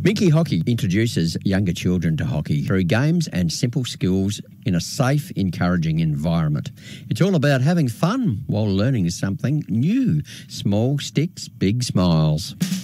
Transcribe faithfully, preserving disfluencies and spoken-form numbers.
Minky Hockey introduces younger children to hockey through games and simple skills in a safe, encouraging environment. It's all about having fun while learning something new. Small sticks, big smiles.